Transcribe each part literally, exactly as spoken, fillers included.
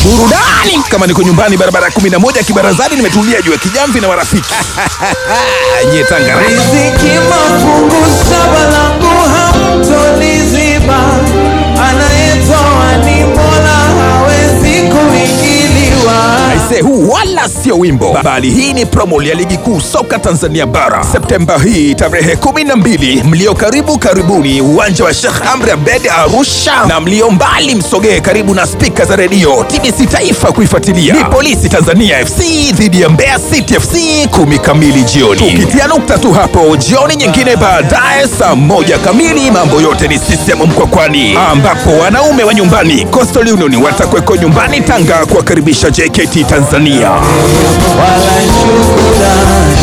burudani. Kama niko nyumbani barabara kumi na moja Kibarazani, nimetulia juu ya kijamvi na marafiki. Nye Tanga. Riziki mafungu saba langu hamtoniziba, anayetoa ni Mola, hawezi kuingiliwa. Aise, huu wala sio wimbo, bali hii ni promo ya ligi kuu soka Tanzania bara. Septemba hii tarehe kumi na mbili, mlio karibu karibuni uwanja wa Sheikh Amri Abeid Arusha, na mlio mbali msogee karibu na spika za redio T B C Taifa kuifuatilia. Ni Polisi Tanzania F C dhidi ya Mbeya City F C, kumi kamili jioni. Tukitia nukta tu hapo, jioni nyingine baadaye saa moja kamili, mambo yote ni system Mkwakwani, ambapo wanaume wa nyumbani Coastal Union watakweko nyumbani Tanga kuwakaribisha J K T Tanzania. Wala shukrani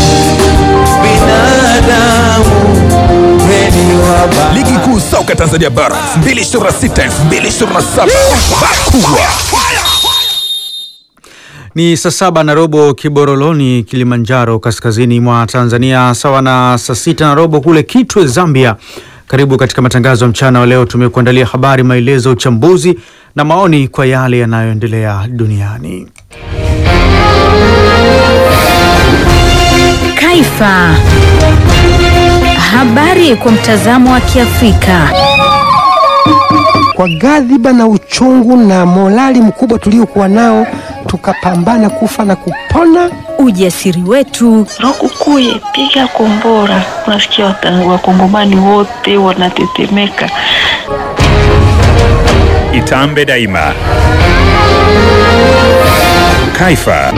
binadamu weni wabaya. Ligi kuu soka Tanzania bara elfu mbili ishirini na sita elfu mbili ishirini na saba. Bakubwa. Ni saa saba na robo Kiboroloni, Kilimanjaro, kaskazini mwa Tanzania, sawa na saa sita na robo kule Kitwe, Zambia. Karibu katika matangazo ya mchana wa leo. Tumekuandalia habari, maelezo, uchambuzi na maoni kwa yale yanayoendelea duniani. Kaifa. Habari kwa mtazamo wa Kiafrika. Kwa ghadhiba na uchungu na morali mkubwa tuliokuwa nao, tukapambana kufa na kupona. Ujasiri wetu, Lukukuye, piga kombora. Unasikia wakongomani wote wanatetemeka. Itambe daima. Kaifa.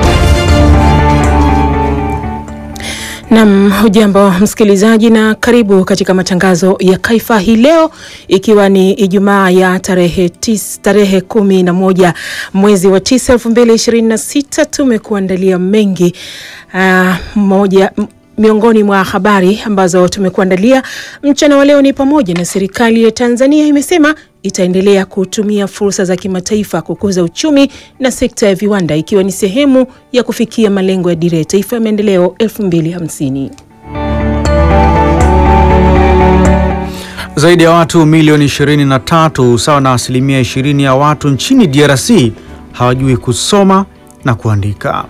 Naam, hujambo msikilizaji na karibu katika matangazo ya Kaifa hii leo, ikiwa ni Ijumaa ya tarehe tis, tarehe kumi na moja mwezi wa tisa elfu mbili ishirini na sita. Tumekuandalia mengi. Uh, moja miongoni mwa habari ambazo tumekuandalia mchana wa leo ni pamoja na serikali ya Tanzania imesema itaendelea kutumia fursa za kimataifa kukuza uchumi na sekta ya viwanda, ikiwa ni sehemu ya kufikia malengo ya Dira ya Taifa ya Maendeleo elfu mbili hamsini. Zaidi ya watu milioni ishirini na tatu, sawa na asilimia ishirini ya watu nchini D R C hawajui kusoma na kuandika.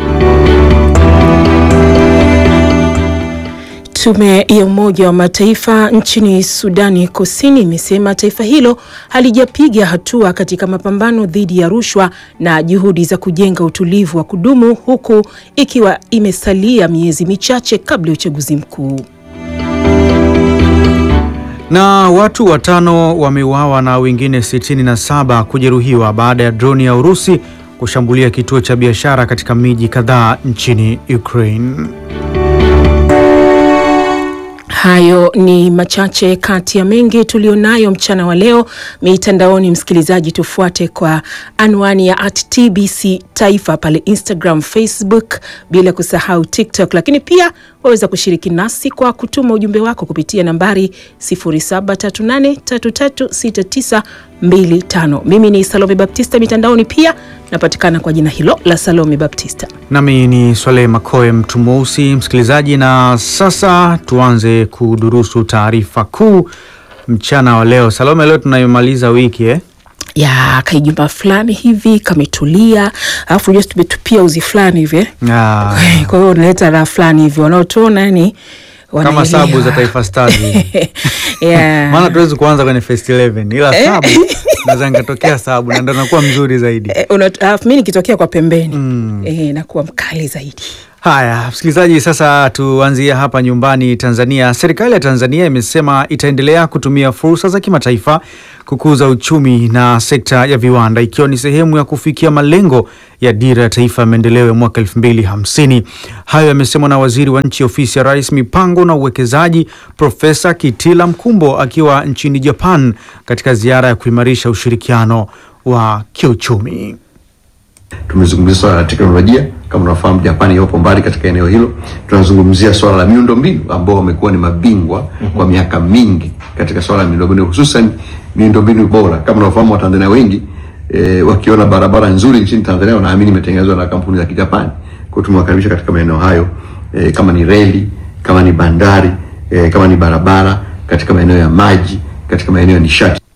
Tume ya Umoja wa Mataifa nchini Sudani Kusini imesema taifa hilo halijapiga hatua katika mapambano dhidi ya rushwa na juhudi za kujenga utulivu wa kudumu, huku ikiwa imesalia miezi michache kabla ya uchaguzi mkuu. Na watu watano wameuawa na wengine sitini na saba kujeruhiwa baada ya droni ya Urusi kushambulia kituo cha biashara katika miji kadhaa nchini Ukraine. Hayo ni machache kati ya mengi tulionayo mchana wa leo mitandaoni. Msikilizaji, tufuate kwa anwani ya at T B C Taifa pale Instagram, Facebook, bila kusahau TikTok. Lakini pia waweza kushiriki nasi kwa kutuma ujumbe wako kupitia nambari sifuri saba tatu nane tatu tatu sita tisa mbili tano. Mimi ni Salome Baptista, mitandaoni pia napatikana kwa jina hilo la Salome Baptista. Nami ni Swale Makoe, mtu mweusi. Msikilizaji, na sasa tuanze kudurusu taarifa kuu mchana wa leo. Salome, leo tunayomaliza wiki eh? Ya kaijumba fulani hivi kametulia, alafu just tumetupia uzi fulani hivi. Ah. Kwa hiyo unaleta la fulani hivi wanaotuona yani kama sabu za Taifa Stars. Yeah. Maana tuwezi kuanza kwenye First eleven ila sabu naweza ngatokea sabu na ndio nakuwa mzuri zaidi. Eh, alafu mimi nikitokea kwa pembeni mm. eh nakuwa mkali zaidi. Haya, msikilizaji, sasa tuanzie hapa nyumbani Tanzania. Serikali ya Tanzania imesema itaendelea kutumia fursa za kimataifa kukuza uchumi na sekta ya viwanda, ikiwa ni sehemu ya kufikia malengo ya Dira ya Taifa ya Maendeleo ya mwaka elfu mbili hamsini. Hayo yamesemwa na Waziri wa Nchi Ofisi ya Rais, Mipango na Uwekezaji, Profesa Kitila Mkumbo akiwa nchini Japan katika ziara ya kuimarisha ushirikiano wa kiuchumi. Tumezungumzia swala la teknolojia, kama unafahamu Japani yupo mbali katika eneo hilo. Tunazungumzia swala la miundombinu ambao wamekuwa ni mabingwa mm -hmm. kwa miaka mingi katika swala la miundombinu, hususan miundombinu bora. Kama unafahamu Watanzania wengi e, wakiona barabara nzuri nchini Tanzania wanaamini imetengenezwa na kampuni za Kijapani. Kwa hiyo tumewakaribisha katika maeneo hayo e, kama ni reli, kama ni bandari, e, kama ni barabara, katika maeneo ya maji, katika maeneo ya nishati.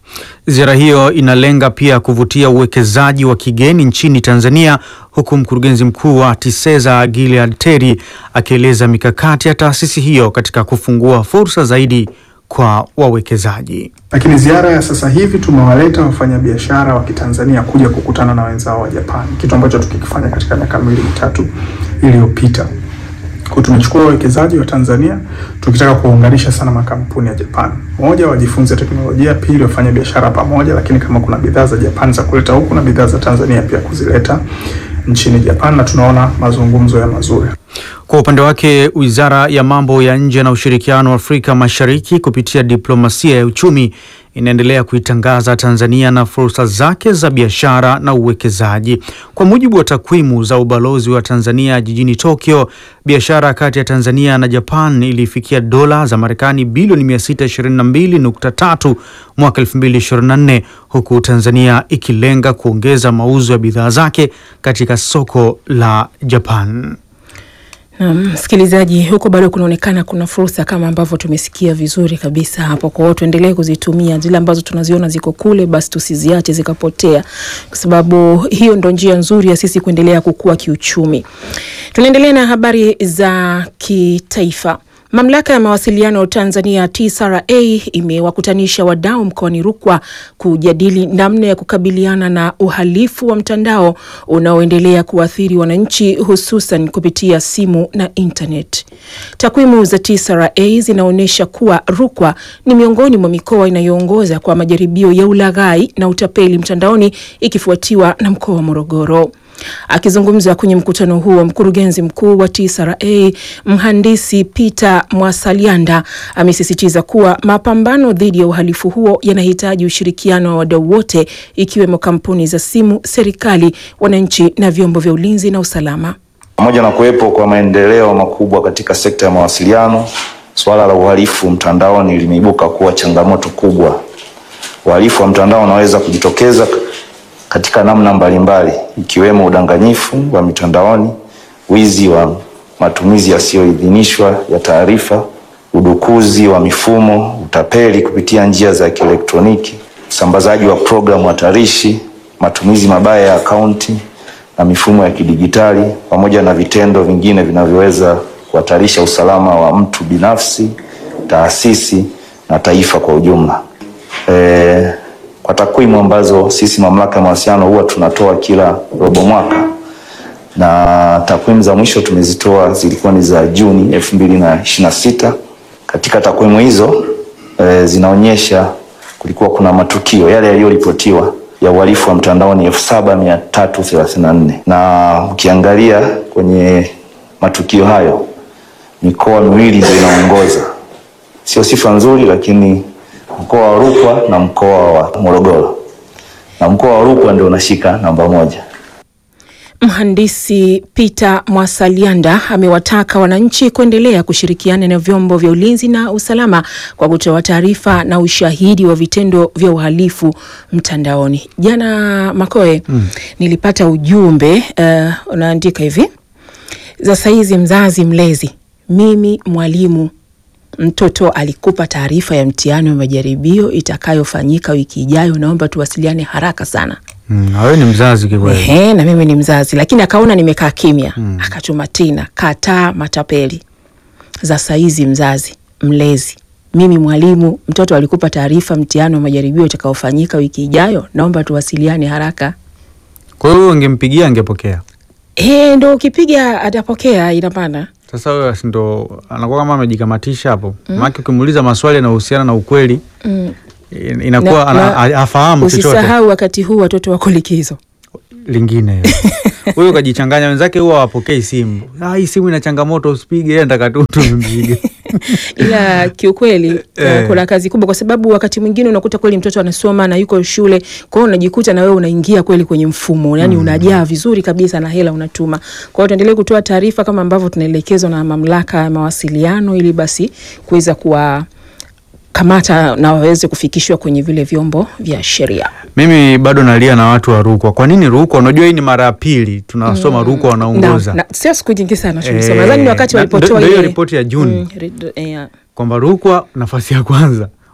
Ziara hiyo inalenga pia kuvutia uwekezaji wa kigeni nchini Tanzania, huku mkurugenzi mkuu wa TISEZA Gilead Teri akieleza mikakati ya taasisi hiyo katika kufungua fursa zaidi kwa wawekezaji. Lakini ziara ya sasa hivi tumewaleta wafanyabiashara wa Kitanzania kuja kukutana na wenzao wa Japan, kitu ambacho tukikifanya katika miaka miwili mitatu iliyopita. Kwa tumechukua wawekezaji wa Tanzania tukitaka kuunganisha sana makampuni ya Japan. Moja, wajifunze teknolojia; pili, wafanye biashara pamoja, lakini kama kuna bidhaa za Japan za kuleta huku na bidhaa za Tanzania pia kuzileta nchini Japan, na tunaona mazungumzo ya mazuri. Kwa upande wake, Wizara ya Mambo ya Nje na Ushirikiano wa Afrika Mashariki kupitia diplomasia ya uchumi inaendelea kuitangaza Tanzania na fursa zake za biashara na uwekezaji. Kwa mujibu wa takwimu za ubalozi wa Tanzania jijini Tokyo, biashara kati ya Tanzania na Japan ilifikia dola za Marekani bilioni mia sita ishirini na mbili nukta tatu mwaka elfu mbili ishirini na nne, huku Tanzania ikilenga kuongeza mauzo ya bidhaa zake katika soko la Japan. Na msikilizaji, huko bado kunaonekana kuna fursa kama ambavyo tumesikia vizuri kabisa hapo. Kwa hiyo tuendelee kuzitumia zile ambazo tunaziona ziko kule, basi tusiziache zikapotea, kwa sababu hiyo ndo njia nzuri ya sisi kuendelea kukua kiuchumi. Tunaendelea na habari za kitaifa. Mamlaka ya mawasiliano Tanzania T C R A imewakutanisha wadau mkoani Rukwa kujadili namna ya kukabiliana na uhalifu wa mtandao unaoendelea kuathiri wananchi, hususan kupitia simu na internet. Takwimu za T C R A zinaonyesha kuwa Rukwa ni miongoni mwa mikoa inayoongoza kwa majaribio ya ulaghai na utapeli mtandaoni, ikifuatiwa na mkoa wa Morogoro. Akizungumza kwenye mkutano huo, mkurugenzi mkuu wa T C R A mhandisi Peter Mwasalianda amesisitiza kuwa mapambano dhidi ya uhalifu huo yanahitaji ushirikiano wa wadau wote, ikiwemo kampuni za simu, serikali, wananchi na vyombo vya ulinzi na usalama. Pamoja na kuwepo kwa maendeleo makubwa katika sekta ya mawasiliano, swala la uhalifu mtandaoni limeibuka kuwa changamoto kubwa. Uhalifu wa mtandao unaweza kujitokeza katika namna mbalimbali, ikiwemo udanganyifu wa mitandaoni, wizi wa matumizi yasiyoidhinishwa ya taarifa, udukuzi wa mifumo, utapeli kupitia njia za kielektroniki, usambazaji wa programu hatarishi, matumizi mabaya ya akaunti na mifumo ya kidijitali, pamoja na vitendo vingine vinavyoweza kuhatarisha usalama wa mtu binafsi, taasisi na taifa kwa ujumla. E, Kwa takwimu ambazo sisi mamlaka ya mawasiliano huwa tunatoa kila robo mwaka, na takwimu za mwisho tumezitoa zilikuwa ni za Juni elfu mbili na ishirini na sita. Katika takwimu hizo e, zinaonyesha kulikuwa kuna matukio yale yaliyoripotiwa ya uhalifu wa mtandaoni elfu saba mia tatu thelathini na nne, na ukiangalia kwenye matukio hayo mikoa miwili ndio inaongoza. Sio sifa nzuri, lakini mkoa wa Rukwa na mkoa wa Morogoro, na mkoa wa Rukwa ndio unashika namba moja. Mhandisi Peter Mwasalianda amewataka wananchi kuendelea kushirikiana na vyombo vya ulinzi na usalama kwa kutoa taarifa na ushahidi wa vitendo vya uhalifu mtandaoni. Jana Makoe, mm. nilipata ujumbe uh, unaandika hivi: za saizi mzazi mlezi, mimi mwalimu, mtoto alikupa taarifa ya mtihani wa majaribio itakayofanyika wiki ijayo, naomba tuwasiliane haraka sana. Mm, wewe ni mzazi kikweli. Ehe, na mimi ni mzazi, lakini akaona nimekaa kimya, mm. akatuma tena, kataa matapeli. Za saizi mzazi mlezi, mimi mwalimu, mtoto alikupa taarifa mtihani wa majaribio itakayofanyika wiki ijayo, naomba tuwasiliane haraka. Kwa hiyo ungempigia angepokea? Eh, ndo ukipiga atapokea, ina maana. Sasa wewe ndo anakuwa kama amejikamatisha hapo. Mm. Maana ukimuuliza maswali yanayohusiana na ukweli, mm. inakuwa afahamu chochote. Usisahau wakati huu watoto wako likizo. Lingine. Wewe ukajichanganya, wenzake huwa hawapokei simu. Ah, hii simu ina changamoto, usipige, yeye anataka tu tumpige. Ila kiukweli eh. kuna kazi kubwa, kwa sababu wakati mwingine unakuta kweli mtoto anasoma na yuko shule, kwa hiyo unajikuta na wewe unaingia kweli kwenye mfumo, yani mm. unajaa vizuri kabisa na hela unatuma. Kwa hiyo tuendelee kutoa taarifa kama ambavyo tunaelekezwa na mamlaka ya mawasiliano, ili basi kuweza kuwa kamata na waweze kufikishwa kwenye vile vyombo vya sheria. Mimi bado nalia na watu wa Rukwa. Kwa nini Rukwa? Unajua hii ni mara ya pili tunasoma mm. Rukwa wanaongoza. Na, na sio siku nyingi sana tumesoma. Nadhani E, wakati walipotoa ile ripoti ya Juni. Mm, yeah. Kwamba Rukwa nafasi ya kwanza.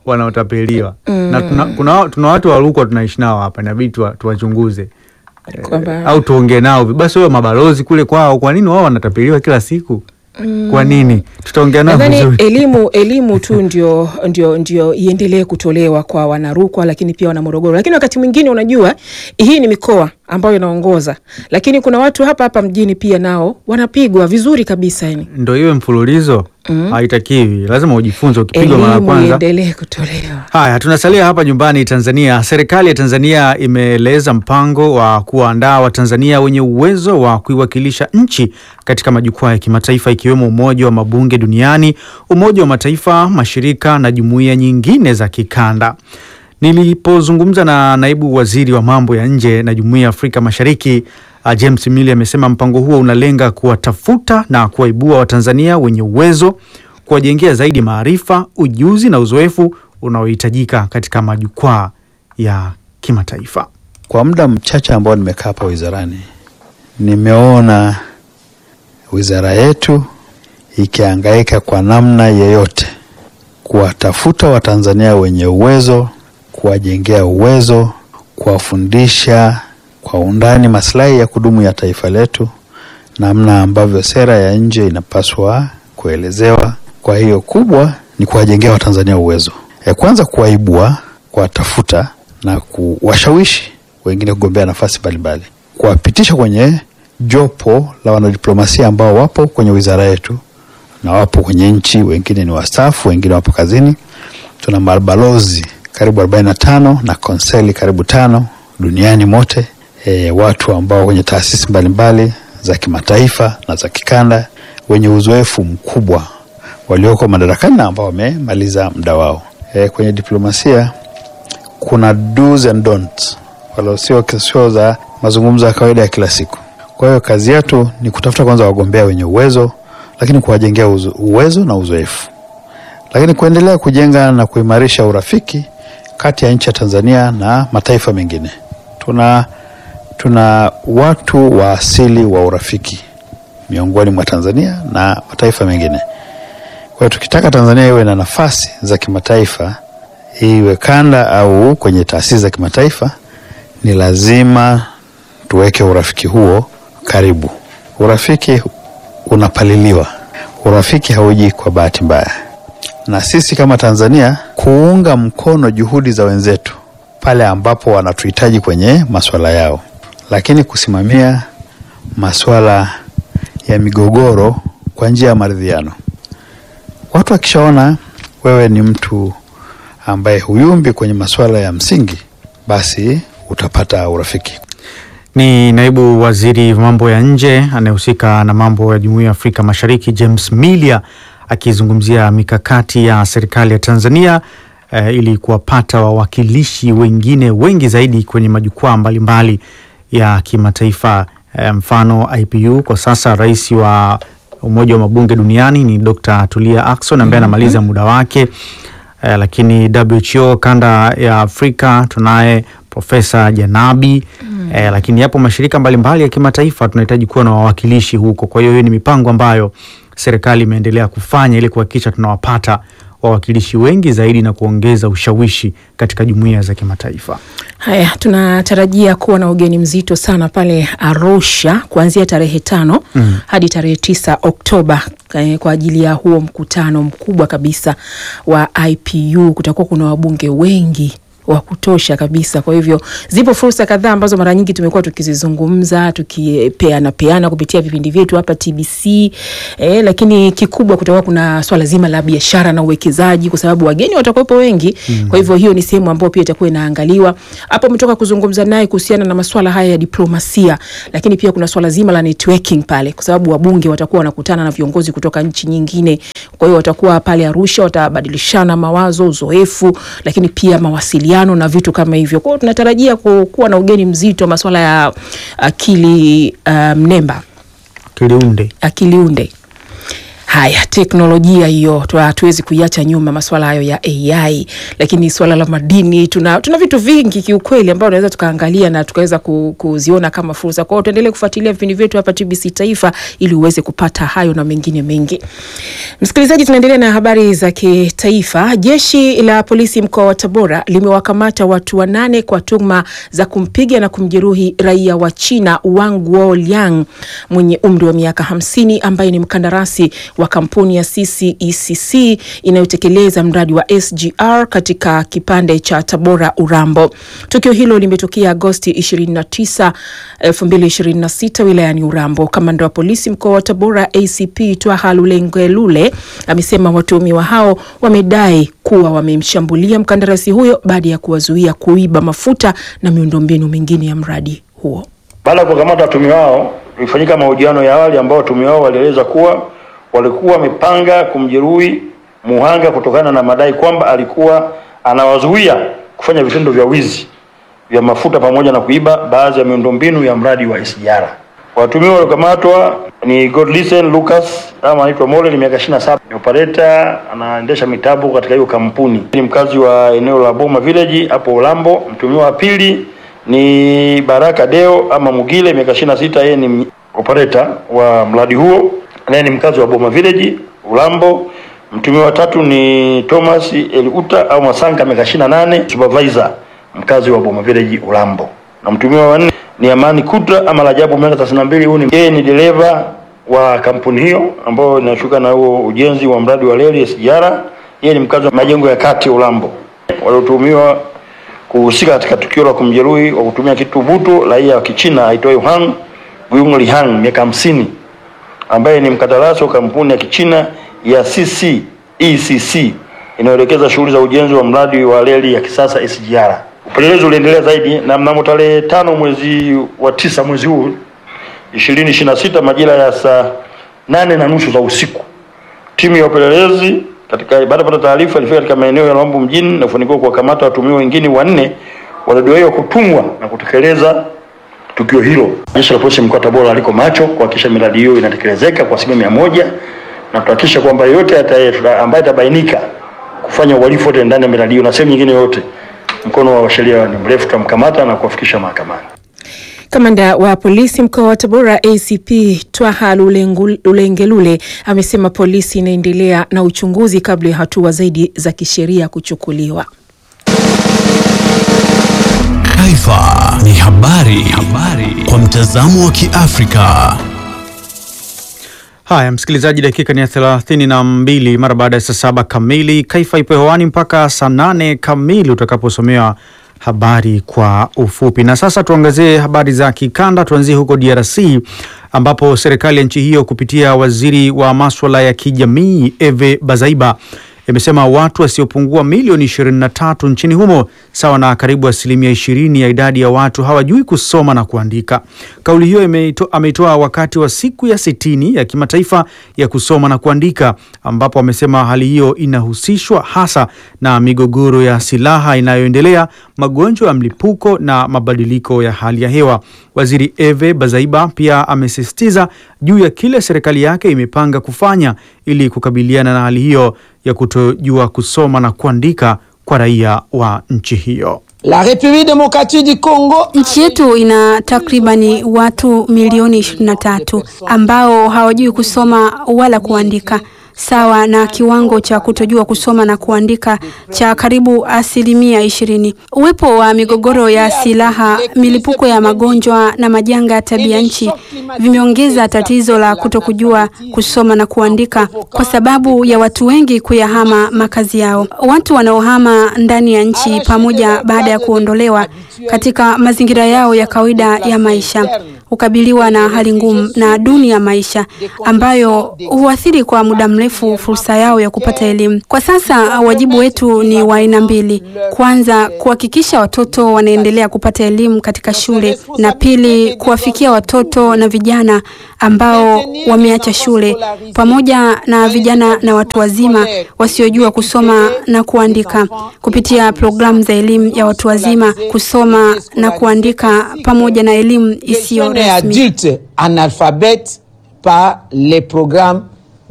wanaotapeliwa. Mm. Na tuna, kuna, tuna watu wa Rukwa tunaishi nao hapa, inabidi tuwa- tuwachunguze Kwamba- au tuongee nao. Basi wao mabalozi kule kwao, kwa nini wao wanatapeliwa kila siku? Mm. Kwa nini? Tutaongea nao Nadhani vizuri. elimu elimu tu ndio ndio ndio iendelee kutolewa kwa wanarukwa, lakini pia wana Morogoro. Lakini wakati mwingine unajua hii ni mikoa ambayo inaongoza, lakini kuna watu hapa hapa mjini pia nao wanapigwa vizuri kabisa yani. Ndio iwe mfululizo. Mm. Haitakiwi, lazima ujifunze. Ukipigwa mara ya Elimu kwanza. iendelee kutolewa. Haya, tunasalia hapa nyumbani Tanzania. Serikali ya Tanzania imeeleza mpango wa kuandaa Watanzania wenye uwezo wa kuiwakilisha nchi katika majukwaa ya kimataifa ikiwemo Umoja wa Mabunge Duniani, Umoja wa Mataifa, mashirika na jumuiya nyingine za kikanda. Nilipozungumza na naibu waziri wa mambo ya nje na Jumuiya ya Afrika Mashariki, uh, James Milley amesema mpango huo unalenga kuwatafuta na kuwaibua Watanzania wenye uwezo, kuwajengea zaidi maarifa, ujuzi na uzoefu unaohitajika katika majukwaa ya kimataifa. Kwa muda mchache ambao nimekaa hapa wizarani, nimeona wizara yetu ikihangaika kwa namna yeyote kuwatafuta Watanzania wenye uwezo, kuwajengea uwezo, kuwafundisha kwa undani maslahi ya kudumu ya taifa letu, namna ambavyo sera ya nje inapaswa kuelezewa. Kwa hiyo kubwa ni kuwajengea Watanzania uwezo. Ya kwanza kuwaibua, kuwatafuta na kuwashawishi wengine kugombea nafasi mbalimbali, kuwapitisha kwenye jopo la wanadiplomasia ambao wapo kwenye wizara yetu na wapo kwenye nchi, wengine ni wastaafu, wengine wapo kazini. Tuna mabalozi karibu arobaini na tano na konseli karibu tano duniani mote, e, watu ambao kwenye taasisi mbalimbali za kimataifa na za kikanda wenye uzoefu mkubwa walioko madarakani na ambao wamemaliza muda wao. E, kwenye diplomasia kuna do's and don'ts, wala sio sio za mazungumzo ya kawaida ya kila siku. Kwa hiyo kazi yetu ni kutafuta kwanza wagombea wenye uwezo, lakini kuwajengea uzo, uwezo na uzoefu, lakini kuendelea kujenga na kuimarisha urafiki kati ya nchi ya Tanzania na mataifa mengine. Tuna tuna watu wa asili wa urafiki miongoni mwa Tanzania na mataifa mengine. Kwa hiyo tukitaka Tanzania iwe na nafasi za kimataifa, iwe kanda au kwenye taasisi za kimataifa, ni lazima tuweke urafiki huo karibu. Urafiki unapaliliwa. Urafiki hauji kwa bahati mbaya. Na sisi kama Tanzania kuunga mkono juhudi za wenzetu pale ambapo wanatuhitaji kwenye masuala yao, lakini kusimamia masuala ya migogoro kwa njia ya maridhiano. Watu wakishaona wewe ni mtu ambaye huyumbi kwenye masuala ya msingi, basi utapata urafiki. Ni naibu waziri mambo ya nje anayehusika na mambo ya Jumuiya ya Afrika Mashariki, James Milley, akizungumzia mikakati ya serikali ya Tanzania eh, ili kuwapata wawakilishi wengine wengi zaidi kwenye majukwaa mbalimbali ya kimataifa. Eh, mfano I P U kwa sasa rais wa Umoja wa Mabunge Duniani ni Doctor Tulia Ackson ambaye anamaliza mm -hmm. muda wake. Eh, lakini W H O kanda ya Afrika tunaye Profesa Janabi. Mm. Eh, lakini yapo mashirika mbalimbali ya kimataifa tunahitaji kuwa na wawakilishi huko. Kwa hiyo hiyo ni mipango ambayo serikali imeendelea kufanya ili kuhakikisha tunawapata wawakilishi wengi zaidi na kuongeza ushawishi katika jumuiya za kimataifa. Haya, tunatarajia kuwa na ugeni mzito sana pale Arusha kuanzia tarehe tano mm. hadi tarehe tisa Oktoba eh, kwa ajili ya huo mkutano mkubwa kabisa wa I P U. Kutakuwa kuna wabunge wengi wa kutosha kabisa. Kwa hivyo zipo fursa kadhaa ambazo mara nyingi tumekuwa tukizizungumza, tukipeana peana kupitia vipindi vyetu hapa T B C. Eh, lakini kikubwa kutakuwa kuna swala zima la biashara na uwekezaji kwa sababu wageni watakuwepo wengi. Mm. Kwa hivyo hiyo ni sehemu ambayo pia itakuwa inaangaliwa. Hapo umetoka kuzungumza naye kuhusiana na masuala haya ya diplomasia, lakini pia kuna swala zima la networking pale kwa sababu wabunge watakuwa wanakutana na viongozi kutoka nchi nyingine. Kwa hiyo watakuwa pale Arusha, watabadilishana mawazo, uzoefu, lakini pia mawasiliano na vitu kama hivyo. Kwa hiyo tunatarajia kuwa na ugeni mzito masuala ya akili uh, mnemba. Akili unde. Akili unde. Haya, teknolojia hiyo hatuwezi kuiacha nyuma, masuala hayo ya A I, lakini swala la madini, tuna tuna vitu vingi kiukweli ambao tunaweza tukaangalia na tukaweza kuziona kama fursa. Kwa hiyo tuendelee kufuatilia vipindi vyetu hapa T B C Taifa ili uweze kupata hayo na mengine mengi. Msikilizaji, tunaendelea na habari za kitaifa. Jeshi la polisi mkoa wa Tabora limewakamata watu wanane kwa tuhuma za kumpiga na kumjeruhi raia wa China Wang Guoliang mwenye umri wa miaka hamsini ambaye ni mkandarasi wa kampuni ya C C E C C inayotekeleza mradi wa S G R katika kipande cha Tabora Urambo. Tukio hilo limetokea Agosti ishirini na tisa, elfu mbili ishirini na sita wilayani Urambo. Kamanda wa polisi mkoa wa Tabora A C P Twaha Lulengelule amesema watuhumiwa hao wamedai kuwa wamemshambulia mkandarasi huyo baada ya kuwazuia kuiba mafuta na miundombinu mingine ya mradi huo. Baada ya kukamata watuhumiwa hao, ilifanyika mahojiano ya awali ambao watuhumiwa hao walieleza kuwa walikuwa wamepanga kumjeruhi muhanga kutokana na madai kwamba alikuwa anawazuia kufanya vitendo vya wizi vya mafuta pamoja na kuiba baadhi ya miundombinu ya mradi wa S G R. Watuhumiwa waliokamatwa ni Godlisten Lucas, ama anaitwa Mole, ni miaka ishirini na saba, ni operator, anaendesha mitambo katika hiyo kampuni. Ni mkazi wa eneo la Boma Village hapo Urambo. Mtuhumiwa wa pili ni Baraka Deo ama Mugile, miaka ishirini na sita, yeye ni operator wa mradi huo, naye ni mkazi wa Boma Village Urambo. Mtuhumiwa wa tatu ni Thomas Eliuta au Masanga, miaka ishirini na nane, supervisor, mkazi wa Boma Village Urambo. Na mtuhumiwa wa nne ni Amani Kutra ama Rajabu, miaka thelathini na mbili, huyu ni yeye ni dereva wa kampuni hiyo ambayo inashuka na huo ujenzi wa mradi wa reli S G R. Yeye ni mkazi wa Majengo ya Kati Urambo. Waliotuhumiwa kuhusika katika tukio la kumjeruhi kwa kutumia kitu butu raia wa Kichina aitwaye Han Wuyong Hang, miaka hamsini, ambaye ni mkandarasi wa kampuni ya Kichina ya C C E C C inayoelekeza shughuli za ujenzi wa mradi wa reli ya kisasa S G R. Upelelezi uliendelea zaidi na mnamo tarehe tano mwezi wa tisa mwezi huu ishirini ishirini na sita majira ya saa nane na nusu za usiku, timu ya upelelezi katika baada ya kupata taarifa ilifika katika maeneo ya Urambo mjini na kufanikiwa kuwakamata watuhumiwa wengine wanne waliodaiwa kutumwa na kutekeleza tukio hilo. Jeshi la polisi mkoa wa Tabora liko macho kuhakikisha miradi hiyo inatekelezeka kwa asilimia mia moja na kuhakikisha kwamba yote ambaye atabainika kufanya uhalifu wote ndani ya miradi hiyo na sehemu nyingine yote, mkono wa sheria ni mrefu, tutamkamata na kuwafikisha mahakamani. Kamanda wa polisi mkoa wa Tabora A C P Twaha Lulengelule amesema polisi inaendelea na uchunguzi kabla ya hatua zaidi za kisheria kuchukuliwa. Taifa ni habari, habari kwa mtazamo wa Kiafrika. Haya msikilizaji, dakika ni thelathini na mbili mara baada ya saa saba kamili. Kaifa ipo hewani mpaka saa nane kamili utakaposomewa habari kwa ufupi. Na sasa tuangazie habari za kikanda. Tuanzie huko D R C ambapo serikali ya nchi hiyo kupitia waziri wa masuala ya kijamii Eve Bazaiba imesema watu wasiopungua milioni ishirini na tatu nchini humo, sawa na karibu asilimia ishirini ya idadi ya watu, hawajui kusoma na kuandika. Kauli hiyo ameitoa wakati wa siku ya sitini ya kimataifa ya kusoma na kuandika, ambapo amesema hali hiyo inahusishwa hasa na migogoro ya silaha inayoendelea, magonjwa ya mlipuko na mabadiliko ya hali ya hewa. Waziri Eve Bazaiba pia amesisitiza juu ya kile serikali yake imepanga kufanya ili kukabiliana na hali hiyo ya kutojua kusoma na kuandika kwa raia wa nchi hiyo. La République démocratique du Congo, nchi yetu ina takribani watu milioni ishirini na tatu ambao hawajui kusoma wala kuandika, sawa na kiwango cha kutojua kusoma na kuandika cha karibu asilimia ishirini. Uwepo wa migogoro ya silaha, milipuko ya magonjwa na majanga ya tabia nchi vimeongeza tatizo la kutokujua kusoma na kuandika kwa sababu ya watu wengi kuyahama makazi yao. Watu wanaohama ndani ya nchi pamoja baada ya kuondolewa katika mazingira yao ya kawaida ya maisha ukabiliwa na hali ngumu na duni ya maisha ambayo huathiri kwa muda mrefu fursa yao ya kupata elimu. Kwa sasa wajibu wetu ni wa aina mbili. Kwanza, kuhakikisha watoto wanaendelea kupata elimu katika shule, na pili, kuwafikia watoto na vijana ambao wameacha shule pamoja na vijana na watu wazima wasiojua kusoma na kuandika kupitia programu za elimu ya watu wazima kusoma na kuandika pamoja na elimu isiyo rasmi. Adultes analphabètes par les programmes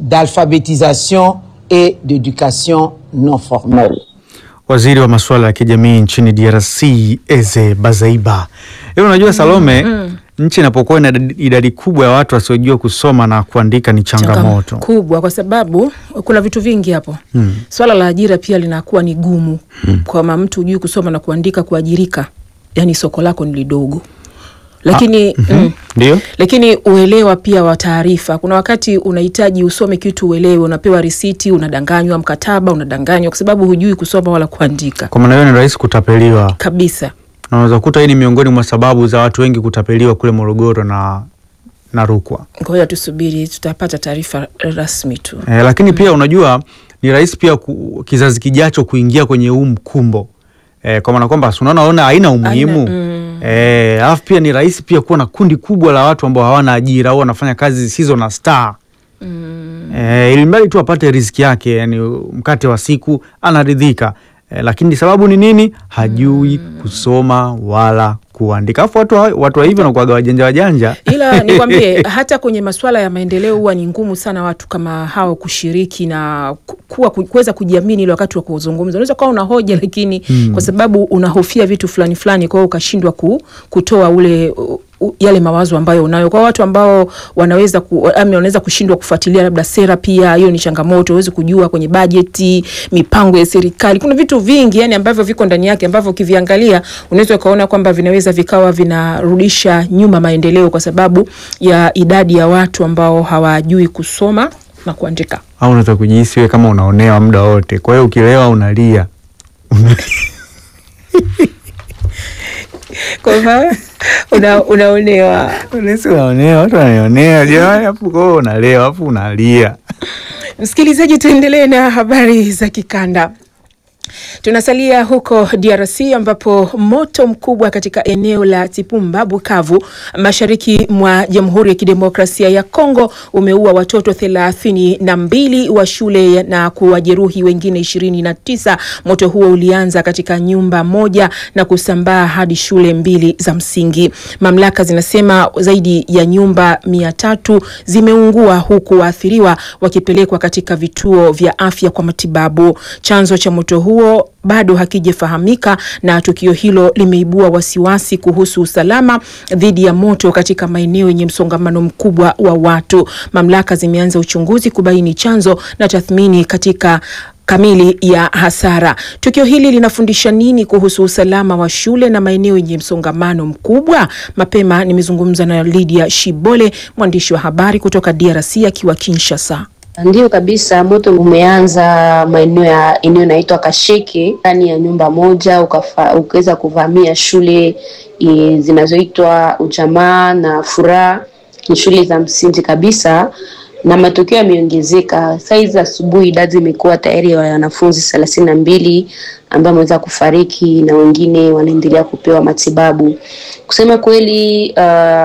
d'alphabétisation et d'éducation non formelle. Waziri wa masuala ya kijamii nchini D R C Eze Bazaiba. Hiyo unajua Salome, mm, mm. nchi inapokuwa na idadi kubwa ya watu wasiojua kusoma na kuandika ni changamoto kubwa, kwa sababu kuna vitu vingi hapo. Mm. Swala la ajira pia linakuwa ni gumu. Mm. Kwa mtu hujui kusoma na kuandika kuajirika, yani soko lako ni lidogo. Lakini ah, mm-hmm. mm, ndio. Lakini uelewa pia wa taarifa. Kuna wakati unahitaji usome kitu uelewe, unapewa risiti, unadanganywa mkataba, unadanganywa kwa sababu hujui kusoma wala kuandika. Kwa maana hiyo ni rahisi kutapeliwa. Kabisa. Na unaweza kukuta hii ni miongoni mwa sababu za watu wengi kutapeliwa kule Morogoro na na Rukwa. Kwa hiyo tusubiri, tutapata taarifa rasmi tu. Eh, lakini mm. pia unajua ni rahisi pia ku, kizazi kijacho kuingia kwenye huu mkumbo. Eh, kwa maana kwamba unaona ona haina umuhimu. Mm. Eh, alafu pia ni rahisi pia kuwa na kundi kubwa la watu ambao hawana ajira au wanafanya kazi zisizo na star. Mm. Eh, ili mbali tu apate riziki yake, yani mkate wa siku anaridhika. Eh, lakini sababu ni nini? Hajui mm. kusoma wala kuandika. Alafu watu watu wa hivyo na kuaga wajanja wajanja. Ila nikwambie hata kwenye masuala ya maendeleo huwa ni ngumu sana watu kama hao kushiriki na kuwa kuweza kujiamini ile wakati wa kuzungumza. Unaweza kuwa una hoja lakini mm. kwa sababu unahofia vitu fulani fulani kwa hiyo ukashindwa ku, kutoa ule u, yale mawazo ambayo unayo. Kwa watu ambao wanaweza ku, ama wanaweza kushindwa kufuatilia labda sera, pia hiyo ni changamoto. Uweze kujua kwenye bajeti, mipango ya serikali. Kuna vitu vingi yani ambavyo viko ndani yake ambavyo ukiviangalia unaweza kuona kwamba vinaweza vikawa vinarudisha nyuma maendeleo kwa sababu ya idadi ya watu ambao hawajui kusoma na kuandika. Au unaweza kujihisi wewe kama unaonewa muda wote. Kwa hiyo ukilewa unalia. Kwa hivyo una unaonewa. Unaweza unaonewa, watu wanaonea. Jamani hapo kwa unalewa hapo unalia. Msikilizaji, tuendelee na habari za kikanda. Tunasalia huko D R C ambapo moto mkubwa katika eneo la Tipumba Bukavu mashariki mwa Jamhuri ya Kidemokrasia ya Kongo umeua watoto thelathini na mbili wa shule na kuwajeruhi wengine ishirini na tisa. Moto huo ulianza katika nyumba moja na kusambaa hadi shule mbili za msingi. Mamlaka zinasema zaidi ya nyumba mia tatu zimeungua huku waathiriwa wakipelekwa katika vituo vya afya kwa matibabu. Chanzo cha moto huo bado hakijafahamika na tukio hilo limeibua wasiwasi kuhusu usalama dhidi ya moto katika maeneo yenye msongamano mkubwa wa watu. Mamlaka zimeanza uchunguzi kubaini chanzo na tathmini katika kamili ya hasara. Tukio hili linafundisha nini kuhusu usalama wa shule na maeneo yenye msongamano mkubwa? Mapema nimezungumza na Lydia Shibole, mwandishi wa habari kutoka D R C akiwa Kinshasa. Ndio kabisa, moto umeanza maeneo ya eneo inaitwa Kasheke ndani ya nyumba moja, ukaweza kuvamia shule e, zinazoitwa Ujamaa na Furaha, ni shule za msingi kabisa, na matokeo yameongezeka. Saizi asubuhi idadi imekuwa tayari ya wanafunzi thelathini na mbili ambao wameweza kufariki na wengine wanaendelea kupewa matibabu. Kusema kweli,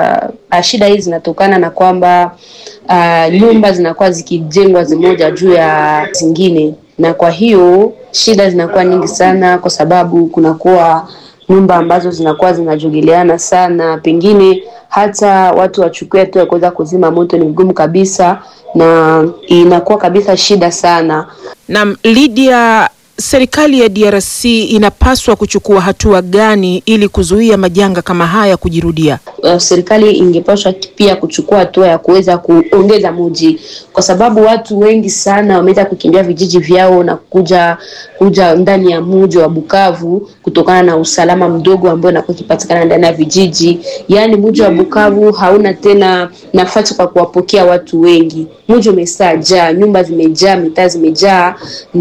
uh, shida hizi zinatokana na kwamba uh, nyumba zinakuwa zikijengwa zimoja juu ya zingine, na kwa hiyo shida zinakuwa nyingi sana kwa sababu kunakuwa nyumba ambazo zinakuwa zinajogeleana sana, pengine hata watu wachukue tu kuweza kuzima moto ni mgumu kabisa na inakuwa kabisa shida sana. Na Lydia, serikali ya D R C inapaswa kuchukua hatua gani ili kuzuia majanga kama haya kujirudia? Uh, serikali ingepaswa pia kuchukua hatua ya kuweza kuongeza mji, kwa sababu watu wengi sana wameweza kukimbia vijiji vyao na kuja kuja ndani ya mji wa Bukavu kutokana na usalama mdogo ambao unakuwa kipatikana ndani ya vijiji. Yaani mji wa Bukavu hauna tena nafasi kwa kuwapokea watu wengi. Mji umesajaa, nyumba zimejaa, mitaa zimejaa,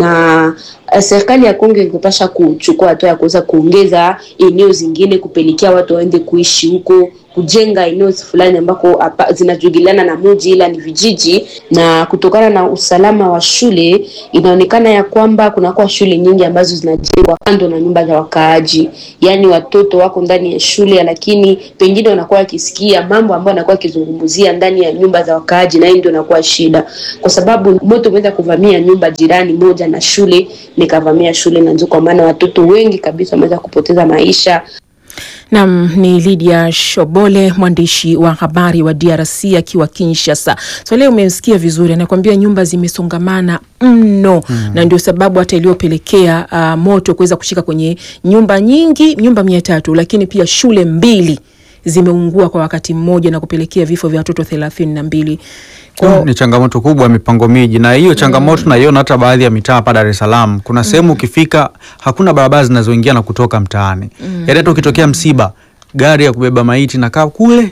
na serikali ya Kongo ingepasha kuchukua hatua ya kuweza kuongeza eneo zingine, kupelekea watu waende kuishi huko, kujenga eneo fulani ambako zinajugiliana na mji ila ni vijiji. Na kutokana na usalama wa shule, inaonekana ya kwamba kuna kwa shule nyingi ambazo zinajengwa kando na nyumba za wakaaji. Yaani watoto wako ndani ya shule lakini pengine wanakuwa wakisikia mambo ambayo wanakuwa wakizungumzia ndani ya nyumba za wakaaji, na hii ndio inakuwa shida. Kwa sababu moto umeweza kuvamia nyumba jirani moja na shule, nikavamia shule, na ndio kwa maana watoto wengi kabisa wameweza kupoteza maisha. Nam ni Lydia Shobole, mwandishi wa habari wa D R C akiwa Kinshasa. So leo umemsikia vizuri, anakuambia nyumba zimesongamana mno hmm. na ndio sababu hata iliyopelekea uh, moto kuweza kushika kwenye nyumba nyingi, nyumba mia tatu, lakini pia shule mbili zimeungua kwa wakati mmoja na kupelekea vifo vya watoto thelathini na mbili. Kwa ni changamoto kubwa ya mipango miji, na hiyo changamoto mm. naiona hata baadhi ya mitaa hapa Dar es Salaam. Kuna sehemu ukifika mm. hakuna barabara zinazoingia na kutoka mtaani. Mm. Yaani hata ukitokea msiba, gari ya kubeba maiti na kaa kule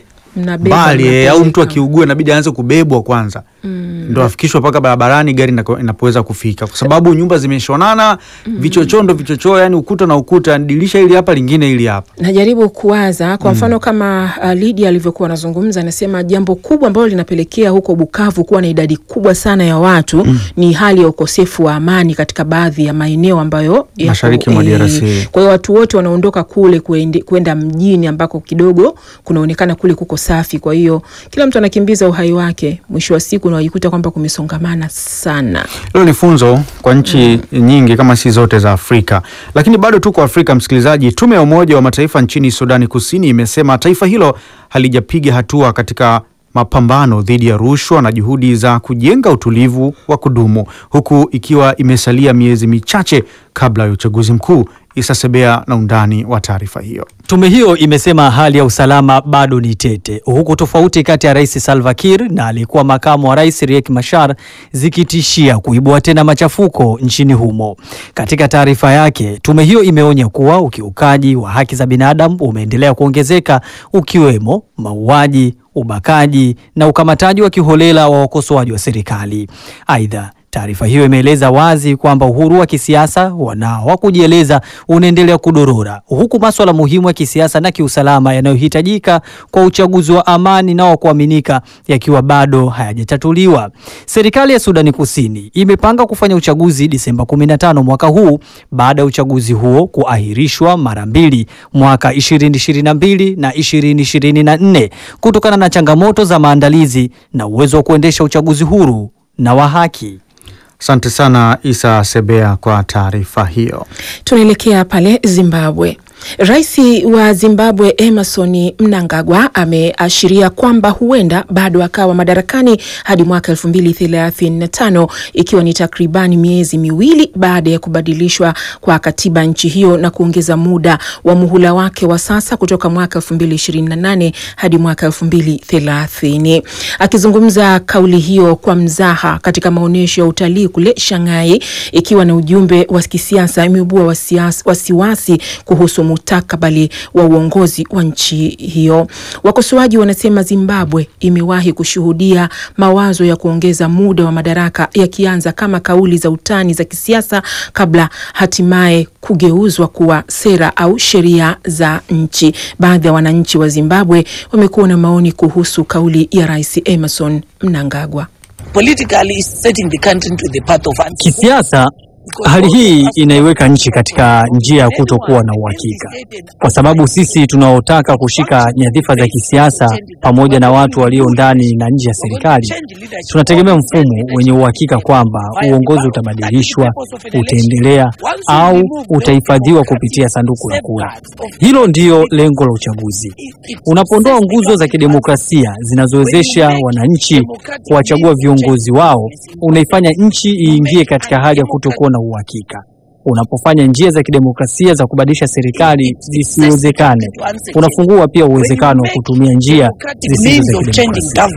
mbali, au mtu akiugua inabidi aanze kubebwa kwanza. Mm. Ndio afikishwe paka barabarani gari inapoweza kufika. Kwa sababu nyumba zimeshonana, mm. vichochondo vichochoo, yani ukuta na ukuta, dirisha ili hapa lingine ili hapa. Najaribu kuwaza kwa mfano mm. kama uh, Lydia alivyokuwa anazungumza, anasema jambo kubwa ambalo linapelekea huko Bukavu kuwa na idadi kubwa sana ya watu mm. ni hali ya ukosefu wa amani katika baadhi ya maeneo ambayo mashariki mwa D R C. E, kwa hiyo watu wote wanaondoka kule kwenda mjini ambako kidogo kunaonekana kule kuko safi. Kwa hiyo kila mtu anakimbiza uhai wake, mwisho wa siku unajikuta kwamba kumesongamana sana. Hilo ni funzo kwa nchi mm. nyingi kama si zote za Afrika. Lakini bado tuko Afrika, msikilizaji. Tume ya Umoja wa Mataifa nchini Sudani Kusini imesema taifa hilo halijapiga hatua katika mapambano dhidi ya rushwa na juhudi za kujenga utulivu wa kudumu, huku ikiwa imesalia miezi michache kabla ya uchaguzi mkuu. Isa Sebea na undani wa taarifa hiyo. Tume hiyo imesema hali ya usalama bado ni tete, huku tofauti kati ya Rais Salva Kiir na aliyekuwa makamu wa Rais Riek Machar zikitishia kuibua tena machafuko nchini humo. Katika taarifa yake, tume hiyo imeonya kuwa ukiukaji wa haki za binadamu umeendelea kuongezeka, ukiwemo mauaji, ubakaji na ukamataji wa kiholela wa wakosoaji wa serikali. Aidha, taarifa hiyo imeeleza wazi kwamba uhuru wa kisiasa wanao wa kujieleza unaendelea kudorora, huku masuala muhimu ya kisiasa na kiusalama yanayohitajika kwa uchaguzi wa amani na wa kuaminika yakiwa bado hayajatatuliwa. Serikali ya Sudani Kusini imepanga kufanya uchaguzi Disemba kumi na tano mwaka huu, baada ya uchaguzi huo kuahirishwa mara mbili mwaka ishirini ishirini na mbili na ishirini ishirini na nne kutokana na changamoto za maandalizi na uwezo wa kuendesha uchaguzi huru na wa haki. Asante sana Isa Sebea kwa taarifa hiyo. Tunaelekea pale Zimbabwe. Rais wa Zimbabwe Emmerson Mnangagwa ameashiria kwamba huenda bado akawa madarakani hadi mwaka elfu mbili thelathini na tano, ikiwa ni takribani miezi miwili baada ya kubadilishwa kwa katiba nchi hiyo na kuongeza muda wa muhula wake wa sasa kutoka mwaka elfu mbili ishirini na nane hadi mwaka elfu mbili thelathini. Akizungumza kauli hiyo kwa mzaha katika maonyesho ya utalii kule Shanghai, ikiwa na ujumbe wa kisiasa, imeibua wasiwasi kuhusu mustakabali wa uongozi wa nchi hiyo. Wakosoaji wanasema Zimbabwe imewahi kushuhudia mawazo ya kuongeza muda wa madaraka yakianza kama kauli za utani za kisiasa kabla hatimaye kugeuzwa kuwa sera au sheria za nchi. Baadhi ya wananchi wa Zimbabwe wamekuwa na maoni kuhusu kauli ya Rais Emmerson Mnangagwa. Politically setting the country into the path of uncertainty. Kisiasa, hali hii inaiweka nchi katika njia ya kutokuwa na uhakika, kwa sababu sisi tunaotaka kushika nyadhifa za kisiasa pamoja na watu walio ndani na nje ya serikali tunategemea mfumo wenye uhakika kwamba uongozi utabadilishwa, utaendelea au utahifadhiwa kupitia sanduku la kura. Hilo ndio lengo la uchaguzi. Unapondoa nguzo za kidemokrasia zinazowezesha wananchi kuwachagua viongozi wao, unaifanya nchi iingie katika hali ya kutokuwa na uhakika. Unapofanya njia za kidemokrasia za kubadilisha serikali zisiwezekane, unafungua pia uwezekano wa kutumia njia zisizo za kidemokrasia.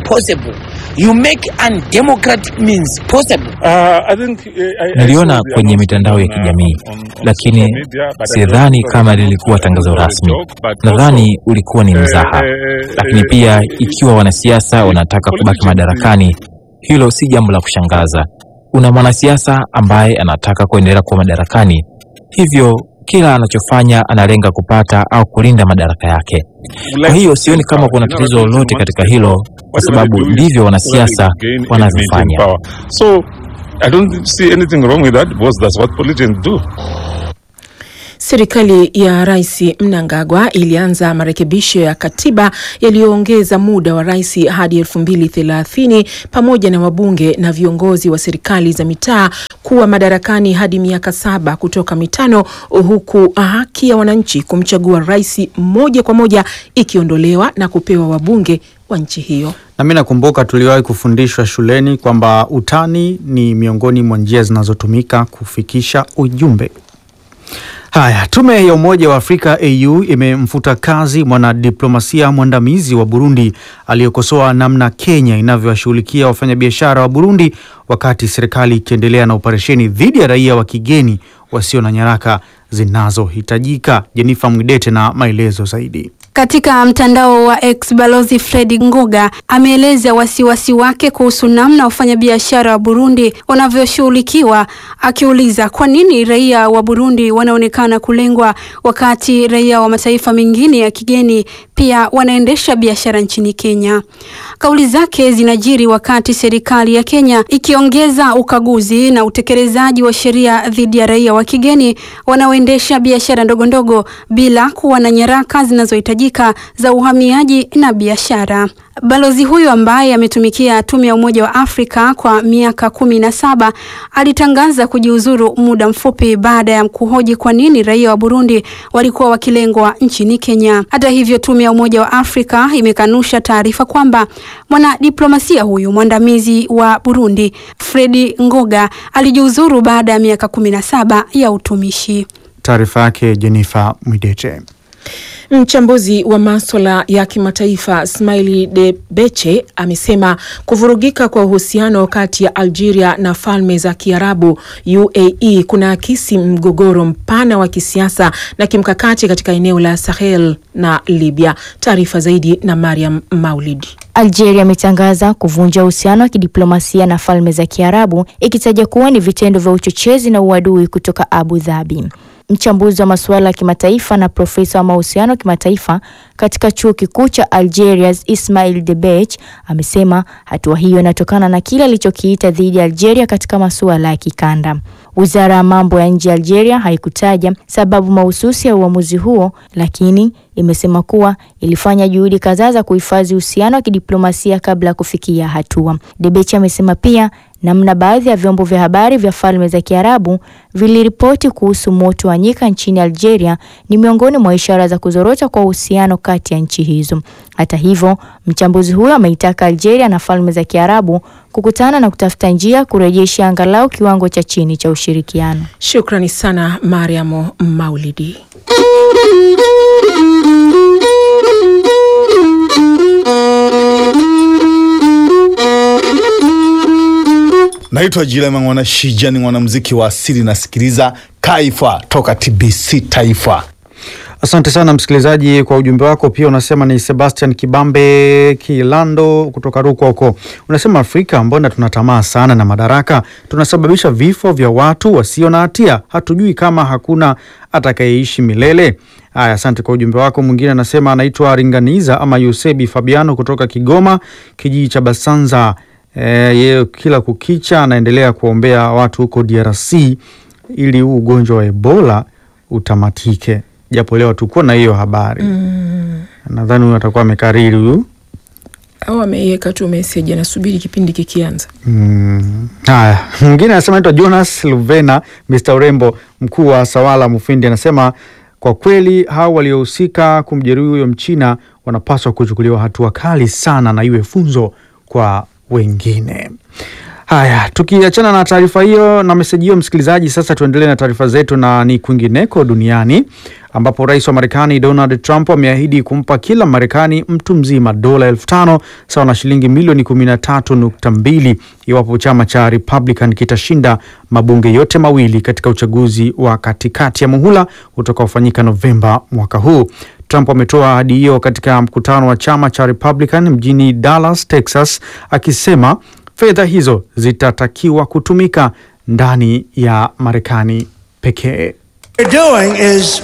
You make undemocratic means possible. Niliona kwenye mitandao ya kijamii, lakini sidhani kama lilikuwa tangazo rasmi. Nadhani ulikuwa ni mzaha. Lakini pia ikiwa wanasiasa wanataka kubaki madarakani, hilo si jambo la kushangaza. Una mwanasiasa ambaye anataka kuendelea kuwa madarakani, hivyo kila anachofanya analenga kupata au kulinda madaraka yake. Kwa hiyo sioni kama kuna tatizo lolote katika hilo, kwa sababu ndivyo wanasiasa wanavyofanya. So I don't see anything wrong with that because that's what politicians do. Serikali ya Rais Mnangagwa ilianza marekebisho ya katiba yaliyoongeza muda wa rais hadi elfu mbili thelathini pamoja na wabunge na viongozi wa serikali za mitaa kuwa madarakani hadi miaka saba kutoka mitano, huku haki ya wananchi kumchagua rais moja kwa moja ikiondolewa na kupewa wabunge wa nchi hiyo. Na mimi nakumbuka tuliwahi kufundishwa shuleni kwamba utani ni miongoni mwa njia zinazotumika kufikisha ujumbe. Haya, tume ya Umoja wa Afrika A U imemfuta kazi mwanadiplomasia mwandamizi wa Burundi aliyekosoa namna Kenya inavyowashughulikia wafanyabiashara wa Burundi wakati serikali ikiendelea na operesheni dhidi ya raia wa kigeni wasio na nyaraka zinazohitajika. Jennifer Mwidete na maelezo zaidi. Katika mtandao wa X, Balozi Fred Ngoga ameeleza wasiwasi wake kuhusu namna wafanyabiashara wa Burundi wanavyoshughulikiwa, akiuliza kwa nini raia wa Burundi wanaonekana kulengwa wakati raia wa mataifa mengine ya kigeni pia wanaendesha biashara nchini Kenya. Kauli zake zinajiri wakati serikali ya Kenya ikiongeza ukaguzi na utekelezaji wa sheria dhidi ya raia wa kigeni wanaoendesha biashara ndogo ndogo bila kuwa na nyaraka zinazohitajika za uhamiaji na biashara. Balozi huyo ambaye ametumikia tume ya Umoja wa Afrika kwa miaka kumi na saba alitangaza kujiuzuru muda mfupi baada ya kuhoji kwa nini raia wa Burundi walikuwa wakilengwa nchini Kenya. Hata hivyo, tume ya Umoja wa Afrika imekanusha taarifa kwamba mwanadiplomasia huyu mwandamizi wa Burundi Fred Ngoga alijiuzuru baada ya miaka kumi na saba ya utumishi. Taarifa yake Jennifer Mwidete. Mchambuzi wa masuala ya kimataifa Smiley Debeche amesema kuvurugika kwa uhusiano kati ya Algeria na Falme za Kiarabu U A E kuna akisi mgogoro mpana wa kisiasa na kimkakati katika eneo la Sahel na Libya. Taarifa zaidi na Mariam Maulidi. Algeria imetangaza kuvunja uhusiano wa kidiplomasia na Falme za Kiarabu ikitaja kuwa ni vitendo vya uchochezi na uadui kutoka Abu Dhabi. Mchambuzi wa masuala ya kimataifa na profesa wa mahusiano kimataifa katika chuo kikuu cha Algeria Ismail Debech amesema hatua hiyo inatokana na kile alichokiita dhidi ya Algeria katika masuala ya kikanda. Wizara ya mambo ya nje ya Algeria haikutaja sababu mahususi ya uamuzi huo, lakini imesema kuwa ilifanya juhudi kadhaa za kuhifadhi uhusiano wa kidiplomasia kabla ya kufikia hatua. Debech amesema pia namna baadhi ya vyombo vya habari vya Falme za Kiarabu viliripoti kuhusu moto wa nyika nchini Algeria ni miongoni mwa ishara za kuzorota kwa uhusiano kati ya nchi hizo. Hata hivyo, mchambuzi huyo ameitaka Algeria na Falme za Kiarabu kukutana na kutafuta njia kurejesha angalau kiwango cha chini cha ushirikiano. Shukrani sana Mariam Maulidi. Naitwa Jilema Mwana Shijani, mwanamuziki wa asili, nasikiliza Kaifa toka T B C Taifa. Asante sana msikilizaji kwa ujumbe wako. Pia unasema ni Sebastian Kibambe Kilando kutoka Rukwa huko. Unasema Afrika mbona tunatamaa sana na madaraka, tunasababisha vifo vya watu wasio na hatia, hatujui kama hakuna atakayeishi milele. Haya, asante kwa ujumbe wako. Mwingine anasema anaitwa Ringaniza ama Yusebi Fabiano kutoka Kigoma, kijiji cha Basanza. Eh, yeye kila kukicha anaendelea kuombea watu huko D R C ili huu ugonjwa wa Ebola utamatike. Japo leo tuko na hiyo habari. Mm. Nadhani huyu atakuwa amekariri huyu. Au ameiweka tu message anasubiri kipindi kikianza. Mm. Haya, mwingine anasema anaitwa Jonas Luvena, Mister Urembo, mkuu wa Sawala Mufindi, anasema kwa kweli hao waliohusika kumjeruhi huyo Mchina wanapaswa kuchukuliwa hatua kali sana na iwe funzo kwa wengine. Haya, tukiachana na taarifa hiyo na message hiyo msikilizaji, sasa tuendelee na taarifa zetu na ni kwingineko duniani, ambapo rais wa Marekani Donald Trump ameahidi kumpa kila Marekani mtu mzima dola elfu tano sawa na shilingi milioni kumi na tatu nukta mbili iwapo chama cha Republican kitashinda mabunge yote mawili katika uchaguzi wa katikati ya muhula utakaofanyika Novemba mwaka huu. Trump ametoa ahadi hiyo katika mkutano wa chama cha Republican mjini Dallas, Texas, akisema fedha hizo zitatakiwa kutumika ndani ya Marekani pekee. What we're doing is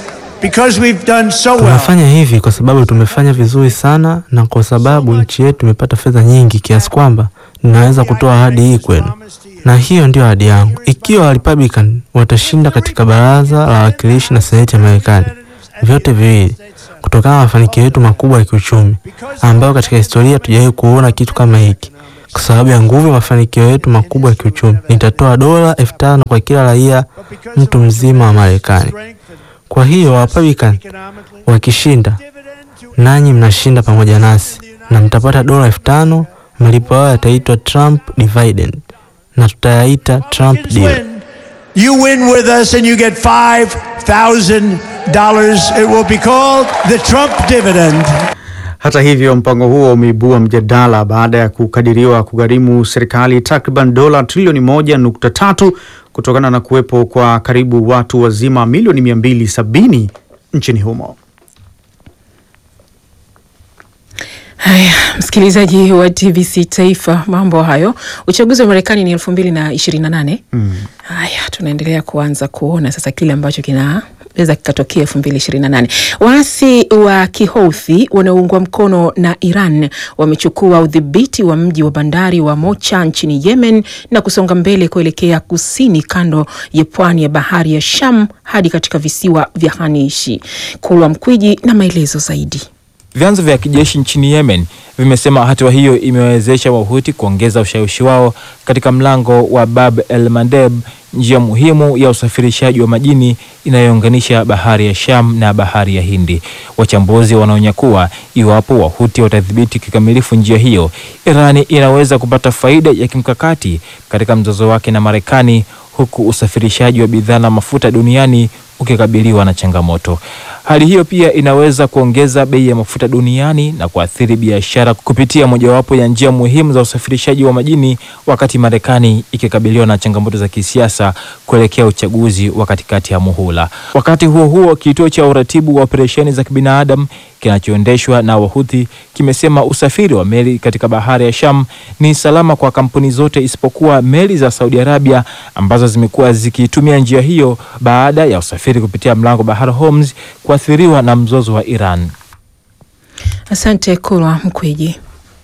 because we've done so well. Tunafanya hivi kwa sababu tumefanya vizuri sana na kwa sababu nchi yetu imepata fedha nyingi kiasi kwamba ninaweza kutoa ahadi hii kwenu. Na hiyo ndio ahadi yangu. Ikiwa Republican watashinda katika baraza la wawakilishi na seneti ya Marekani, vyote viwili, kutokana na mafanikio yetu makubwa ya kiuchumi ambayo katika historia tujawahi kuona kitu kama hiki. Kwa sababu ya nguvu ya mafanikio yetu makubwa ya kiuchumi, nitatoa dola elfu tano kwa kila raia mtu mzima wa Marekani. Kwa hiyo Republican wakishinda, nanyi mnashinda pamoja nasi na mtapata dola elfu tano. Malipo yao yataitwa Trump dividend na tutayaita Trump deal. You win with us and you get five thousand dollars. It will be called the Trump dividend. Hata hivyo, mpango huo umeibua mjadala baada ya kukadiriwa kugharimu serikali takriban dola trilioni moja nukta tatu kutokana na kuwepo kwa karibu watu wazima milioni mia mbili sabini nchini humo. Haya, msikilizaji wa T B C Taifa, mambo hayo. Uchaguzi wa Marekani ni elfu mbili na ishirini na nane. Mm. Haya, tunaendelea kuanza kuona sasa kile ambacho kinaweza kikatokea elfu mbili ishirini na nane. Waasi wa Kihouthi wanaoungwa mkono na Iran wamechukua udhibiti wa mji wa bandari wa Mocha nchini Yemen na kusonga mbele kuelekea kusini kando ya pwani ya bahari ya Sham hadi katika visiwa vya Hanishi. Kulwa Mkwiji na maelezo zaidi. Vyanzo vya kijeshi nchini Yemen vimesema hatua hiyo imewezesha Wahuti kuongeza ushawishi wao katika mlango wa Bab el Mandeb, njia muhimu ya usafirishaji wa majini inayounganisha bahari ya Sham na bahari ya Hindi. Wachambuzi wanaonya kuwa iwapo Wahuti watadhibiti kikamilifu njia hiyo, Irani inaweza kupata faida ya kimkakati katika mzozo wake na Marekani, huku usafirishaji wa bidhaa na mafuta duniani ukikabiliwa na changamoto. Hali hiyo pia inaweza kuongeza bei ya mafuta duniani na kuathiri biashara kupitia mojawapo ya njia muhimu za usafirishaji wa majini, wakati Marekani ikikabiliwa na changamoto za kisiasa kuelekea uchaguzi wa katikati ya muhula. Wakati huo huo, kituo cha uratibu wa operesheni za kibinadamu kinachoendeshwa na Wahuthi kimesema usafiri wa meli katika bahari ya Sham ni salama kwa kampuni zote isipokuwa meli za Saudi Arabia ambazo zimekuwa zikitumia njia hiyo baada ya usafiri kupitia mlango bahari Hormuz kuathiriwa na mzozo wa Iran. Asante Kulwa Mkwiji.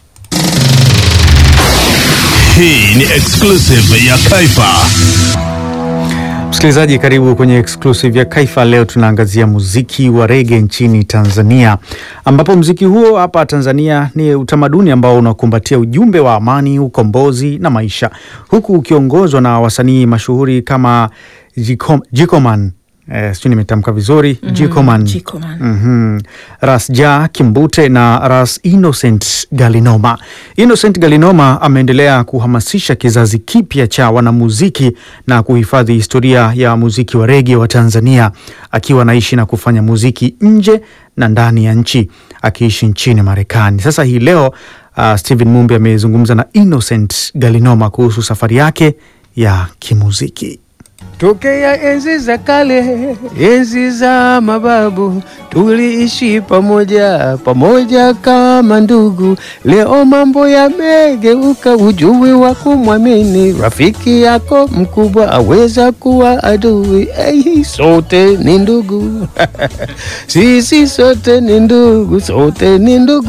Hii ni exclusive ya Kaifa. Msikilizaji, karibu kwenye exclusive ya Kaifa. Leo tunaangazia muziki wa rege nchini Tanzania, ambapo muziki huo hapa Tanzania ni utamaduni ambao unakumbatia ujumbe wa amani, ukombozi na maisha, huku ukiongozwa na wasanii mashuhuri kama Jikom, Jikoman Eh, sijui nimetamka vizuri. mm -hmm. Jikoman, Jikoman. Mm -hmm. Ras Ja Kimbute na Ras Innocent Galinoma. Innocent Galinoma ameendelea kuhamasisha kizazi kipya cha wanamuziki na kuhifadhi historia ya muziki wa rege wa Tanzania, akiwa naishi na kufanya muziki nje na ndani ya nchi, akiishi nchini Marekani. Sasa hii leo uh, Steven Mumbi amezungumza na Innocent Galinoma kuhusu safari yake ya kimuziki. Tokea enzi za kale, enzi za mababu, tuliishi pamoja, pamoja kama ndugu. Leo mambo yamegeuka, ujui wa kumwamini rafiki yako mkubwa aweza kuwa adui. Hey, sote ni ndugu. Sisi sote ni ndugu, sote ni ndugu.